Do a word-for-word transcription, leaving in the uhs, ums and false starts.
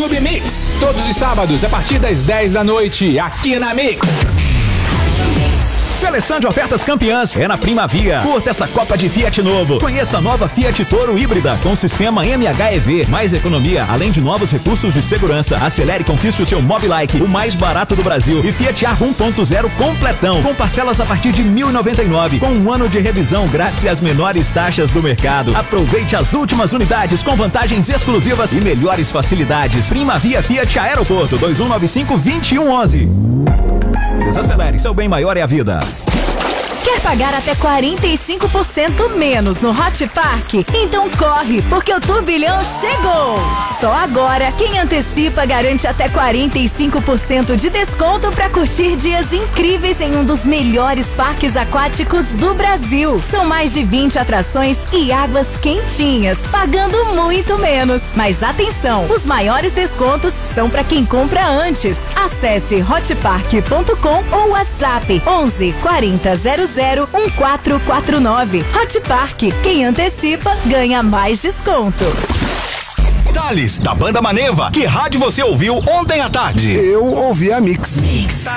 Clube Mix. Todos os sábados, a partir das dez da noite, aqui na Mix. Seleção de ofertas campeãs é na Primavia. Curta essa Copa de Fiat novo. Conheça a nova Fiat Toro híbrida com sistema M H E V. Mais economia, além de novos recursos de segurança. Acelere e conquiste o seu Mobilike, o mais barato do Brasil. E Fiat Argo um ponto zero completão, com parcelas a partir de mil e noventa e nove, com um ano de revisão grátis e as menores taxas do mercado. Aproveite as últimas unidades com vantagens exclusivas e melhores facilidades. Primavia Fiat Aeroporto dois um nove cinco, dois um um um. Desacelere, seu bem maior é a vida. Quer pagar até quarenta e cinco por cento menos no Hot Park? Então corre, porque o turbilhão chegou! Só agora, quem antecipa garante até quarenta e cinco por cento de desconto para curtir dias incríveis em um dos melhores parques aquáticos do Brasil. São mais de vinte atrações e águas quentinhas, pagando muito menos. Mas atenção, os maiores descontos são para quem compra antes. Acesse hot park ponto com ou WhatsApp onze quarenta zero zero um quatro quatro nove. Hot Park, quem antecipa ganha mais desconto. Thales, da banda Maneva, que rádio você ouviu ontem à tarde? Eu ouvi a Mix. Mix.